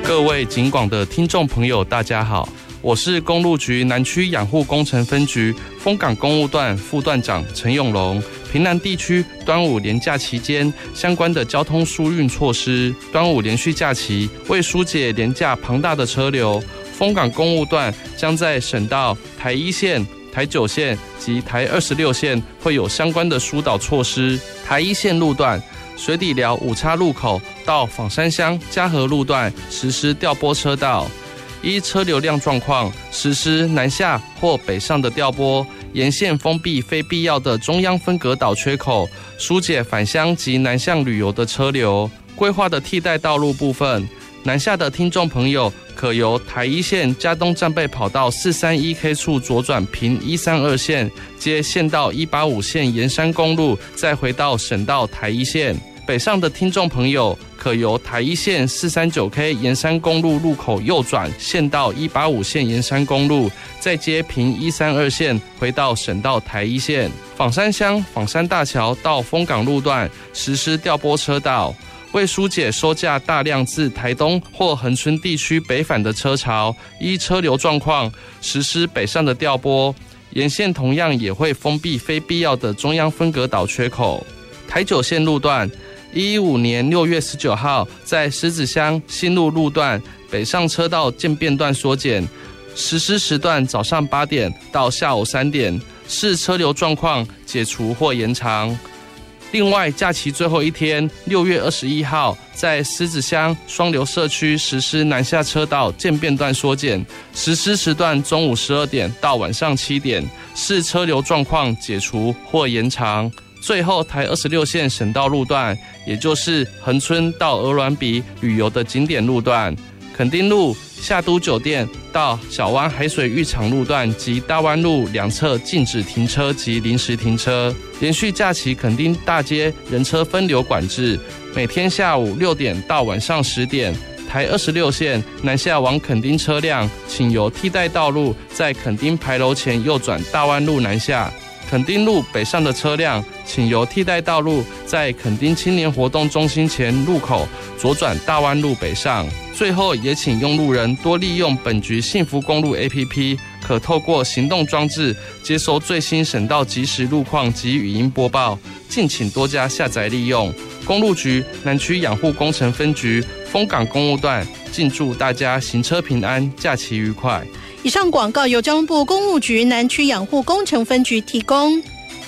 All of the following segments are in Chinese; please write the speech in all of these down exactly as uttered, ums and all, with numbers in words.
各位警广的听众朋友，大家好，我是公路局南区养护工程分局丰港公务段副段长陈永龙。屏南地区端午连假期间相关的交通疏运措施，端午连续假期为疏解连假庞大的车流，丰港公务段将在省道台一线、台九线及台二十六线会有相关的疏导措施。台一线路段水底寮五叉路口到枋山乡嘉和路段实施调拨车道，依车流量状况实施南下或北上的调拨，沿线封闭非必要的中央分隔岛缺口，疏解返乡及南向旅游的车流。规划的替代道路部分，南下的听众朋友可由台一线嘉东战备跑道四三一 K 处左转平一三二线，接县道一八五线沿山公路，再回到省道台一线。北上的听众朋友可由台一线四三九 K 沿山公路路口右转县道一八五线沿山公路，再接平一三二线回到省道台一线。枋山乡枋山大桥到丰港路段实施调拨车道，为疏解收假大量自台东或恒春地区北返的车潮，依车流状况实施北上的调拨，沿线同样也会封闭非必要的中央分隔岛缺口。台九线路段一一五年六月十九号，在狮子乡新路路段北上车道渐变段缩减，实施时段早上八点到下午三点，视车流状况解除或延长。另外，假期最后一天六月二十一号，在狮子乡双流社区实施南下车道渐变段缩减，实施时段中午十二点到晚上七点，视车流状况解除或延长。最后，台二十六线省道路段，也就是恒春到鹅銮鼻旅游的景点路段，垦丁路夏都酒店到小湾海水浴场路段及大湾路两侧禁止停车及临时停车。连续假期垦丁大街人车分流管制，每天下午六点到晚上十点。台二十六线南下往垦丁车辆，请由替代道路在垦丁牌楼前右转大湾路南下。垦丁路北上的车辆，请由替代道路在垦丁青年活动中心前路口左转大湾路北上。最后，也请用路人多利用本局幸福公路 A P P， 可透过行动装置接收最新省道即时路况及语音播报，敬请多加下载利用。公路局南区养护工程分局丰港公务段，敬祝大家行车平安，假期愉快。 以上广告由交通部公务局南区养护工程分局提供。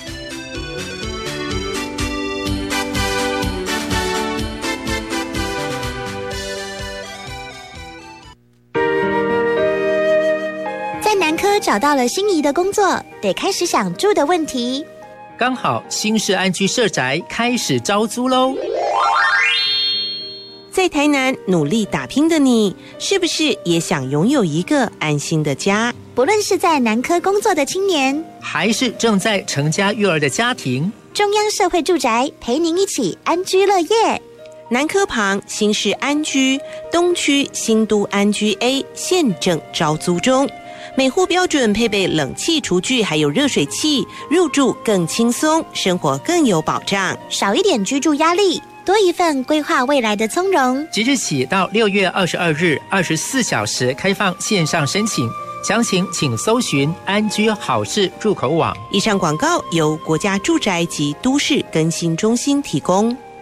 在南科找到了心仪的工作，得开始想住的问题。 刚好新市安居社宅开始招租喽。 在台南努力打拼的你，是不是也想拥有一个安心的家？ 不论是在南科工作的青年， 还是正在成家育儿的家庭， 中央社会住宅陪您一起安居乐业。 南科旁新市安居东区新都安居 A 现正招租中，每户标准配备冷气厨具还有热水器，入住更轻松，生活更有保障， 少一点居住压力，多一份规划未来的从容。 即日起到六月二十二日，二十四小时开放线上申请，详情请搜寻安居好事入口网。 以上广告由国家住宅及都市更新中心提供。